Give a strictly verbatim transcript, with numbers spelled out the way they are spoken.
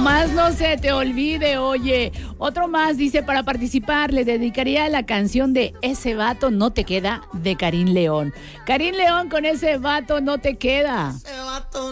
Nomás no se te olvide, oye. Otro más dice, para participar le dedicaría la canción de Ese vato no te queda de Karim León. Karim León con Ese vato no te queda. Ese vato